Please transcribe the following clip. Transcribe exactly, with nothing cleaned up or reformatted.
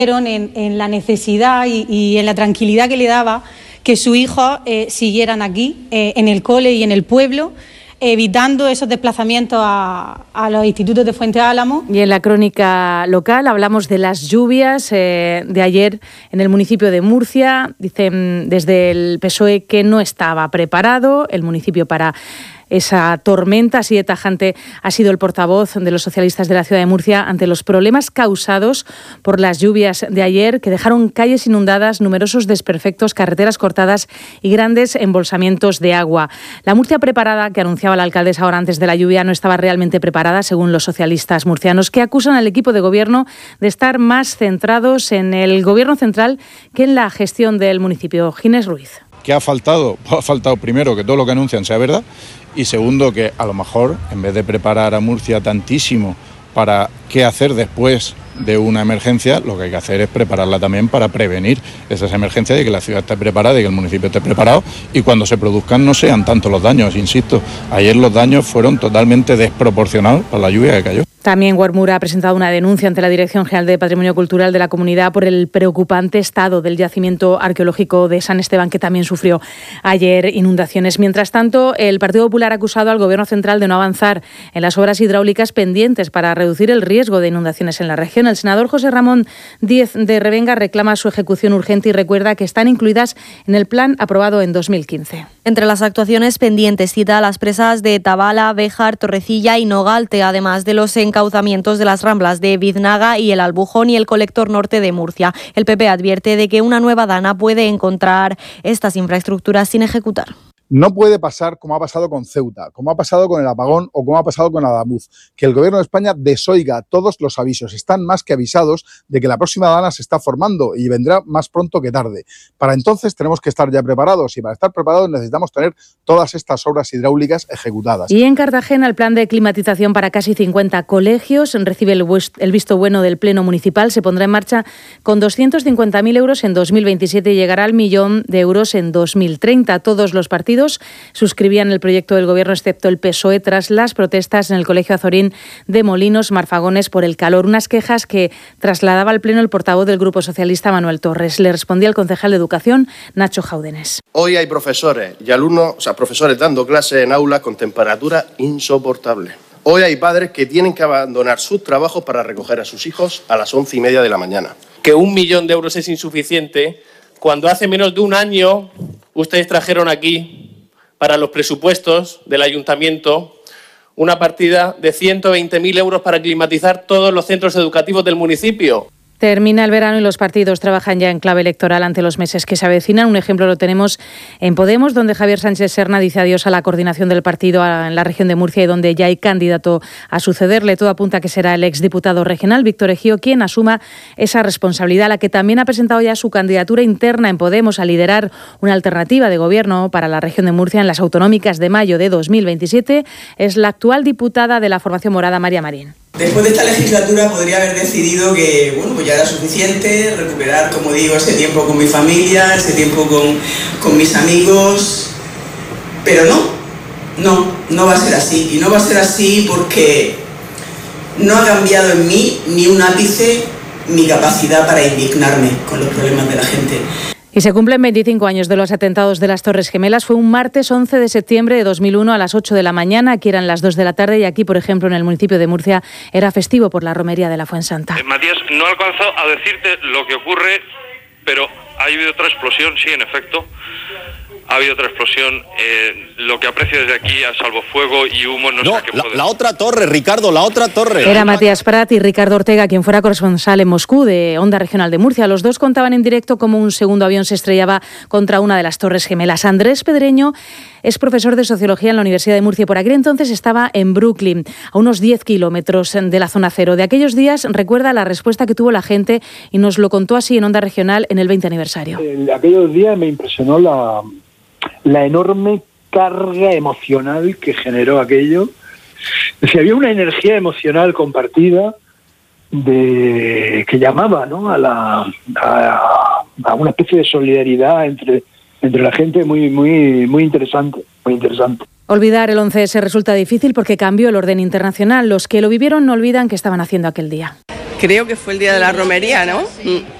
En, en la necesidad y, y en la tranquilidad que le daba que sus hijos eh, siguieran aquí, eh, en el cole y en el pueblo, evitando esos desplazamientos a, a los institutos de Fuente Álamo. Y en la crónica local hablamos de las lluvias eh, de ayer en el municipio de Murcia. Dicen desde el P S O E que no estaba preparado el municipio para esa tormenta. Así de tajante ha sido el portavoz de los socialistas de la ciudad de Murcia ante los problemas causados por las lluvias de ayer, que dejaron calles inundadas, numerosos desperfectos, carreteras cortadas y grandes embolsamientos de agua. La Murcia preparada, que anunciaba la alcaldesa ahora antes de la lluvia, no estaba realmente preparada, según los socialistas murcianos, que acusan al equipo de gobierno de estar más centrados en el gobierno central que en la gestión del municipio. Ginés Ruiz. ¿Qué ha faltado? Pues ha faltado primero que todo lo que anuncian sea verdad y segundo que a lo mejor en vez de preparar a Murcia tantísimo para qué hacer después de una emergencia, lo que hay que hacer es prepararla también para prevenir esas emergencias y que la ciudad esté preparada y que el municipio esté preparado y cuando se produzcan no sean tantos los daños. Insisto, ayer los daños fueron totalmente desproporcionados por la lluvia que cayó. También Huermura ha presentado una denuncia ante la Dirección General de Patrimonio Cultural de la comunidad por el preocupante estado del yacimiento arqueológico de San Esteban, que también sufrió ayer inundaciones. Mientras tanto, el Partido Popular ha acusado al Gobierno central de no avanzar en las obras hidráulicas pendientes para reducir el riesgo de inundaciones en la región. El senador José Ramón Díez de Revenga reclama su ejecución urgente y recuerda que están incluidas en el plan aprobado en dos mil quince. Entre las actuaciones pendientes cita las presas de Tabala, Béjar, Torrecilla y Nogalte, además de los encauzamientos de las ramblas de Biznaga y el Albujón y el colector norte de Murcia. El P P advierte de que una nueva Dana puede encontrar estas infraestructuras sin ejecutar. No puede pasar como ha pasado con Ceuta, como ha pasado con el apagón o como ha pasado con Adamuz, que el Gobierno de España desoiga todos los avisos. Están más que avisados de que la próxima Dana se está formando y vendrá más pronto que tarde. Para entonces tenemos que estar ya preparados y para estar preparados necesitamos tener todas estas obras hidráulicas ejecutadas. Y en Cartagena el plan de climatización para casi cincuenta colegios recibe el, el visto bueno del Pleno Municipal. Se pondrá en marcha con doscientos cincuenta mil euros en dos mil veintisiete y llegará al millón de euros en dos mil treinta. Todos los partidos suscribían el proyecto del Gobierno, excepto el P S O E, tras las protestas en el Colegio Azorín de Molinos Marfagones por el calor. Unas quejas que trasladaba al Pleno el portavoz del Grupo Socialista, Manuel Torres. Le respondía el concejal de Educación, Nacho Jaúdenes. Hoy hay profesores y alumnos, o sea, profesores dando clases en aulas con temperatura insoportable. Hoy hay padres que tienen que abandonar sus trabajos para recoger a sus hijos a las once y media de la mañana. Que un millón de euros es insuficiente cuando hace menos de un año ustedes trajeron aquí, para los presupuestos del ayuntamiento, una partida de ciento veinte mil euros para climatizar todos los centros educativos del municipio. Termina el verano y los partidos trabajan ya en clave electoral ante los meses que se avecinan. Un ejemplo lo tenemos en Podemos, donde Javier Sánchez Serna dice adiós a la coordinación del partido en la región de Murcia y donde ya hay candidato a sucederle. Todo apunta a que será el exdiputado regional, Víctor Ejío, quien asuma esa responsabilidad, la que también ha presentado ya su candidatura interna en Podemos a liderar una alternativa de gobierno para la región de Murcia en las autonómicas de mayo de dos mil veintisiete. Es la actual diputada de la formación morada, María Marín. Después de esta legislatura podría haber decidido que bueno, pues ya era suficiente, recuperar, como digo, ese tiempo con mi familia, ese tiempo con, con mis amigos, pero no, no, no va a ser así. Y no va a ser así porque no ha cambiado en mí ni un ápice mi capacidad para indignarme con los problemas de la gente. Y se cumplen veinticinco años de los atentados de las Torres Gemelas. Fue un martes once de septiembre de dos mil uno a las ocho de la mañana. Aquí eran las dos de la tarde y aquí, por ejemplo, en el municipio de Murcia, era festivo por la romería de la Fuensanta. Eh, Matías, no alcanzo a decirte lo que ocurre, pero ha habido otra explosión, sí, en efecto. Ha habido otra explosión. Eh, lo que aprecio desde aquí a salvo fuego y humo no, no sé a qué la, puede... la otra torre, Ricardo, la otra torre. Era Matías Prat y Ricardo Ortega, quien fuera corresponsal en Moscú de Onda Regional de Murcia. Los dos contaban en directo cómo un segundo avión se estrellaba contra una de las Torres Gemelas. Andrés Pedreño es profesor de Sociología en la Universidad de Murcia y por aquel entonces estaba en Brooklyn, a unos diez kilómetros de la zona cero. De aquellos días recuerda la respuesta que tuvo la gente y nos lo contó así en Onda Regional en el veinte aniversario. En aquellos días me impresionó la... la enorme carga emocional que generó aquello. Si había una energía emocional compartida de que llamaba, ¿no?, a la a, a una especie de solidaridad entre entre la gente muy muy muy interesante, muy interesante. Olvidar el once ese resulta difícil porque cambió el orden internacional. Los que lo vivieron no olvidan qué estaban haciendo aquel día. Creo que fue el día de la romería, ¿no? Mm.